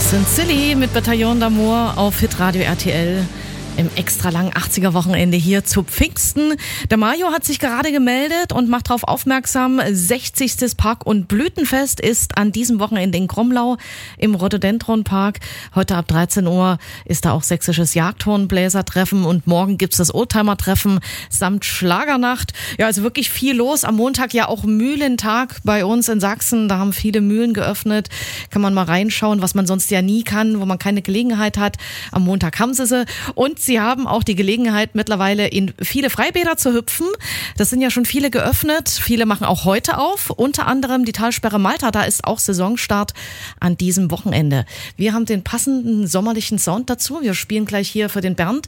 Sind Silly mit Bataillon d'Amour auf Hitradio RTL im extra langen 80er-Wochenende hier zu Pfingsten. Der Mario hat sich gerade gemeldet und macht darauf aufmerksam, 60. Park- und Blütenfest ist an diesem Wochenende in Kromlau im Rhododendron-Park. Heute ab 13 Uhr ist da auch sächsisches Jagdhornbläsertreffen und morgen gibt's das Oldtimer-Treffen samt Schlagernacht. Ja, also wirklich viel los. Am Montag ja auch Mühlentag bei uns in Sachsen. Da haben viele Mühlen geöffnet. Kann man mal reinschauen, was man sonst ja nie kann, wo man keine Gelegenheit hat. Am Montag haben sie. Und sie haben auch die Gelegenheit, mittlerweile in viele Freibäder zu hüpfen. Das sind ja schon viele geöffnet. Viele machen auch heute auf. Unter anderem die Talsperre Malta. Da ist auch Saisonstart an diesem Wochenende. Wir haben den passenden sommerlichen Sound dazu. Wir spielen gleich hier für den Bernd